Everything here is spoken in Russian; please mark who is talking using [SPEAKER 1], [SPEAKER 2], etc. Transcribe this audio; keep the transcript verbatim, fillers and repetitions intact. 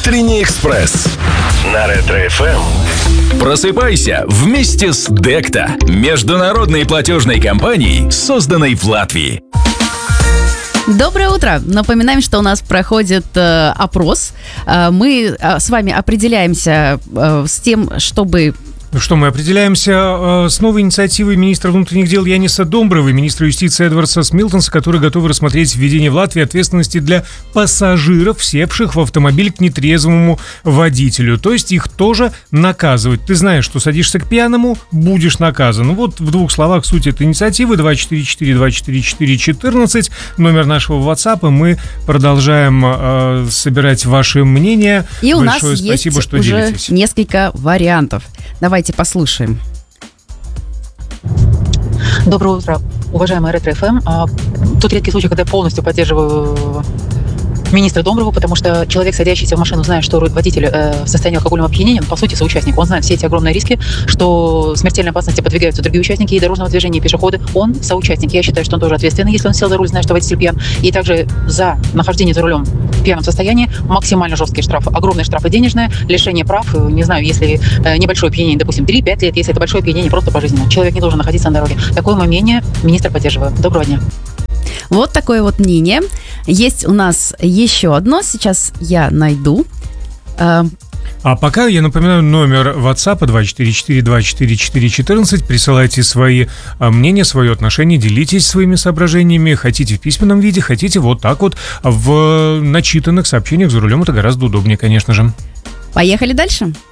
[SPEAKER 1] Утренний экспресс на Ретро-эф эм. Просыпайся вместе с Декта, международной платежной компанией, созданной в Латвии.
[SPEAKER 2] Доброе утро! Напоминаем, что у нас проходит э, опрос. Э, мы э, с вами определяемся э, с тем, чтобы...
[SPEAKER 3] Ну что, мы определяемся э, с новой инициативой министра внутренних дел Яниса Домбровы, министра юстиции Эдварда Смилтонса, которые готовы рассмотреть введение в Латвии ответственности для пассажиров, севших в автомобиль к нетрезвому водителю. То есть их тоже наказывать. Ты знаешь, что садишься к пьяному, будешь наказан. Ну вот в двух словах суть этой инициативы. два четыре четыре два четыре четыре четырнадцать, номер нашего WhatsApp. Мы продолжаем э, собирать ваши мнения.
[SPEAKER 2] И у
[SPEAKER 3] Большое
[SPEAKER 2] нас
[SPEAKER 3] спасибо,
[SPEAKER 2] есть
[SPEAKER 3] что
[SPEAKER 2] уже
[SPEAKER 3] делитесь.
[SPEAKER 2] Несколько вариантов. Давайте послушаем.
[SPEAKER 4] Доброе утро, уважаемая Ретро-эф эм. Тут редкий случай, когда я полностью поддерживаю министра Домброву, потому что человек, садящийся в машину, зная, что водитель э, в состоянии алкогольного опьянения, он, по сути, соучастник. Он знает все эти огромные риски, что смертельной опасности подвигаются другие участники и дорожного движения, и пешеходы. Он соучастник. Я считаю, что он тоже ответственный, если он сел за руль, зная, что водитель пьян. И также за нахождение за рулем в пьяном состоянии максимально жесткие штрафы. Огромные штрафы денежные, лишение прав. Не знаю, если э, небольшое опьянение, допустим, три-пять лет, если это большое опьянение, просто пожизненно. Человек не должен находиться на дороге. Такое мое мнение. Министр поддерживаю. Доброго дня.
[SPEAKER 2] Вот такое вот мнение. Есть у нас еще одно. Сейчас я найду.
[SPEAKER 3] А пока я напоминаю номер WhatsApp два четыре четыре два четыре четыре четырнадцать. Присылайте свои мнения, свое отношение, делитесь своими соображениями. Хотите в письменном виде, хотите вот так вот в начитанных сообщениях за рулем. Это гораздо удобнее, конечно же.
[SPEAKER 2] Поехали дальше.